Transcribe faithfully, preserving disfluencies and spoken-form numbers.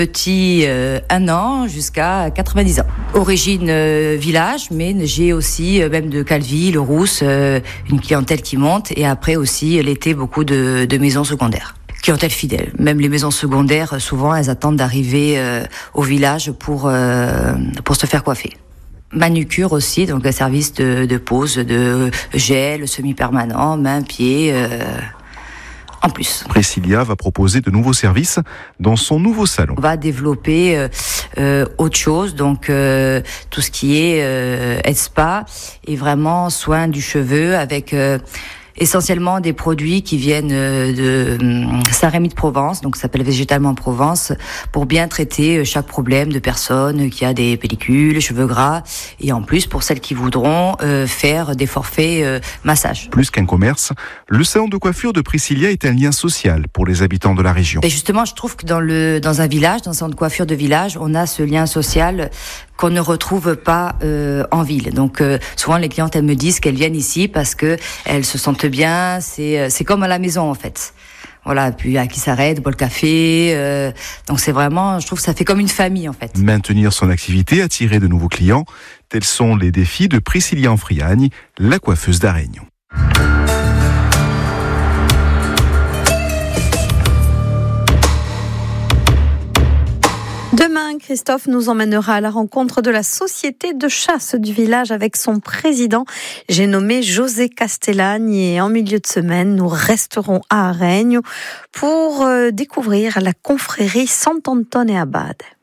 Petit euh, un an jusqu'à quatre-vingt-dix ans. Origine euh, village, mais j'ai aussi euh, même de Calvi, le Rousse, euh, une clientèle qui monte, et après aussi l'été beaucoup de, de maisons secondaires. Clientèle fidèle. Même les maisons secondaires, souvent elles attendent d'arriver euh, au village pour euh, pour se faire coiffer. Manucure aussi, donc un service de, de pose, de gel semi-permanent, mains, pieds. Euh, En plus. Priscilla va proposer de nouveaux services dans son nouveau salon. On va développer euh, euh, autre chose, donc euh, tout ce qui est euh, spa et vraiment soin du cheveu avec euh, essentiellement des produits qui viennent de euh, Saint-Rémy de Provence, donc ça s'appelle Végétalement Provence, pour bien traiter chaque problème de personne qui a des pellicules, cheveux gras, et en plus pour celles qui voudront euh, faire des forfaits euh, massage. Plus qu'un commerce, le salon de coiffure de Priscilla est un lien social pour les habitants de la région. Et justement, je trouve que dans le dans un village, dans un salon de coiffure de village, on a ce lien social qu'on ne retrouve pas euh, en ville. Donc euh, souvent les clientes elles me disent qu'elles viennent ici parce que elles se sentent bien. C'est c'est comme à la maison en fait. Voilà, puis à qui s'arrête, boit le café. Euh, donc c'est vraiment, je trouve que ça fait comme une famille en fait. Maintenir son activité, attirer de nouveaux clients, tels sont les défis de Priscilla Enfriagne, la coiffeuse d'Aregno. Demain, Christophe nous emmènera à la rencontre de la société de chasse du village avec son président. J'ai nommé José Castellagne, et en milieu de semaine, nous resterons à Aregno pour découvrir la confrérie Sant'Antone Abad.